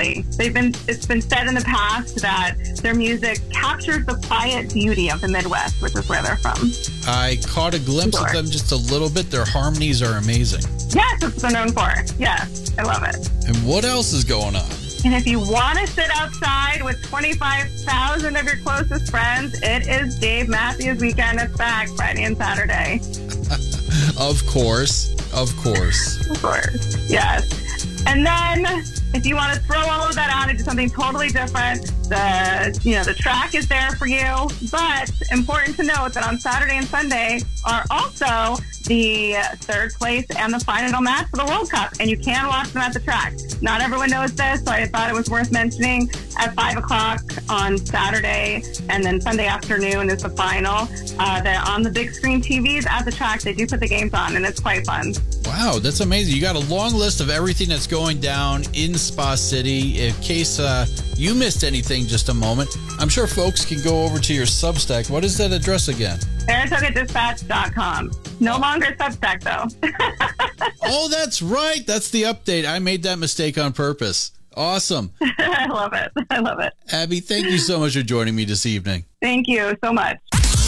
Absolutely. It's been said in the past that their music captures the quiet beauty of the Midwest, which is where they're from. I caught a glimpse of them just a little bit. Their harmonies are amazing. Yes, that's what they're known for. Yes, I love it. And what else is going on? And if you want to sit outside with 25,000 of your closest friends, it is Dave Matthews Weekend. It's back Friday and Saturday. Of course. Of course, yes. And then, if you want to throw all of that out and do something totally different, the track is there for you. But important to note that on Saturday and Sunday are also the third place and the final match for the World Cup, and you can watch them at the track. Not everyone knows this, so I thought it was worth mentioning. At 5 o'clock on Saturday, and then Sunday afternoon is the final. They're on the big screen TVs at the track. They do put the games on, and it's quite fun. Wow, that's amazing. You got a long list of everything that's going down in Spa City. In case you missed anything just a moment, I'm sure folks can go over to your Substack. What is that address again? SaratogaDispatch.com. No longer Substack, though. Oh, that's right. That's the update. I made that mistake on purpose. Awesome. I love it. Abby, thank you so much for joining me this evening. Thank you so much.